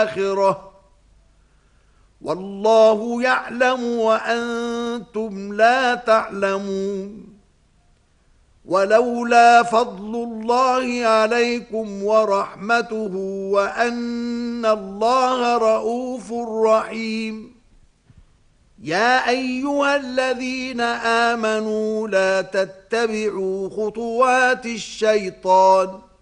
الآخرة والله يعلم وأنتم لا تعلمون ولولا فضل الله عليكم ورحمته وأن الله رؤوف رحيم يا أيها الذين آمنوا لا تتبعوا خطوات الشيطان